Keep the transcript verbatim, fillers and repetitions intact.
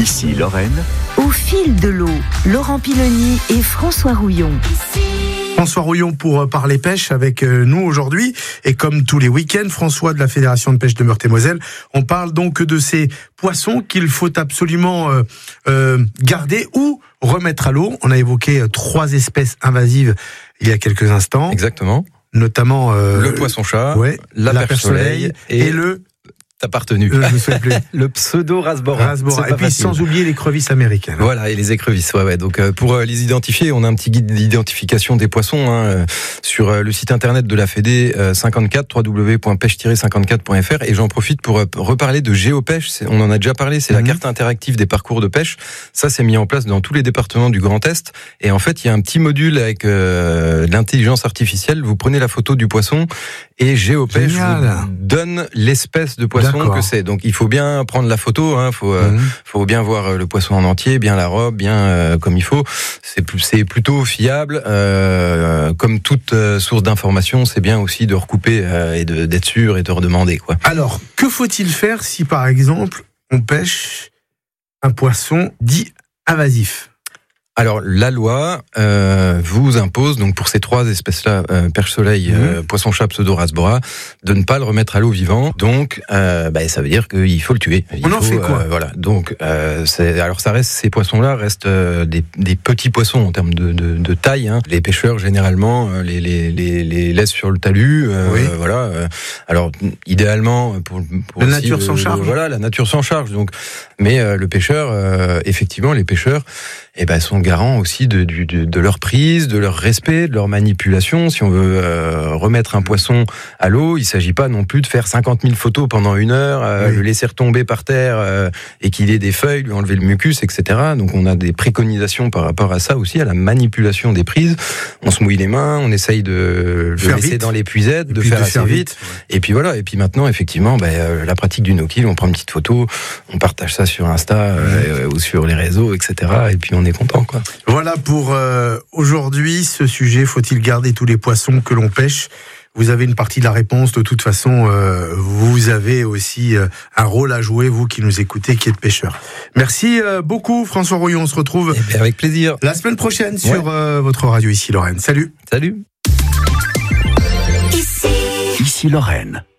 Ici Lorraine. Au fil de l'eau, Laurent Piloni et François Rouillon. François Rouillon pour parler pêche avec nous aujourd'hui. Et comme tous les week-ends, François de la Fédération de pêche de Meurthe-et-Moselle, on parle donc de ces poissons qu'il faut absolument euh, euh, garder ou remettre à l'eau. On a évoqué trois espèces invasives il y a quelques instants. Exactement. Notamment euh, le poisson-chat, ouais, la, la perche-soleil et, et le... T'as pas retenu. Euh, je me souviens plus. Le pseudo-rasbora. Rasbora. Et puis facile. Sans oublier les crevisses américaines. Voilà, et les écrevisses. Ouais, ouais. Donc euh, pour euh, les identifier, on a un petit guide d'identification des poissons hein, euh, sur euh, le site internet de la Fédé euh, cinquante-quatre, w w w point pêche tiret cinquante-quatre point f r. Et j'en profite pour euh, reparler de Géopêche. C'est, on en a déjà parlé. C'est mm-hmm. la carte interactive des parcours de pêche. Ça, c'est mis en place dans tous les départements du Grand Est. Et en fait, il y a un petit module avec euh, l'intelligence artificielle. Vous prenez la photo du poisson et Géopêche Génial. vous donne l'espèce de poisson D'accord. que c'est. Donc il faut bien prendre la photo, hein, faut euh, mmh. faut bien voir le poisson en entier, bien la robe, bien euh, comme il faut. C'est plus, c'est plutôt fiable. Euh, comme toute euh, source d'information, c'est bien aussi de recouper euh, et de, d'être sûr et de redemander quoi. Alors que faut-il faire si par exemple on pêche un poisson dit invasif? Alors la loi euh, vous impose donc pour ces trois espèces-là, euh, perche-soleil, mmh. euh, poisson-chat, pseudo-rasbora, de ne pas le remettre à l'eau vivant. Donc euh, bah, ça veut dire qu'il faut le tuer. Il On faut, en fait quoi euh, Voilà. Donc euh, c'est, alors ça reste ces poissons-là restent euh, des, des petits poissons en termes de, de, de taille. Hein. Les pêcheurs généralement euh, les, les, les, les laissent sur le talus. Euh, oui. euh, voilà. Euh, alors idéalement pour, pour la aussi, nature s'en charge. Euh, voilà, la nature s'en charge. Donc mais euh, le pêcheur, euh, effectivement, les pêcheurs, eh ben sont garants aussi de, de, de leur prise, de leur respect, de leur manipulation. Si on veut euh, remettre un poisson à l'eau, il s'agit pas non plus de faire cinquante mille photos pendant une heure, euh, oui. le laisser retomber par terre euh, et qu'il ait des feuilles, lui enlever le mucus, et cetera. Donc on a des préconisations par rapport à ça aussi, à la manipulation des prises. On se mouille les mains, on essaye de le laisser vite. dans l'épuisette, de faire de assez faire vite. vite. Ouais. Et puis voilà. Et puis maintenant, effectivement, ben, euh, la pratique du no-kill, on prend une petite photo, on partage ça sur Insta euh, ou sur les réseaux, et cetera. Et puis on est content, quoi. Voilà pour euh, aujourd'hui ce sujet. Faut-il garder tous les poissons que l'on pêche? Vous avez une partie de la réponse. De toute façon, euh, vous avez aussi euh, un rôle à jouer, vous qui nous écoutez, qui êtes pêcheur. Merci euh, beaucoup, François Rouillon. On se retrouve eh bien, avec plaisir la semaine prochaine ouais. sur euh, votre radio ici Lorraine. Salut. Salut. Ici, ici Lorraine.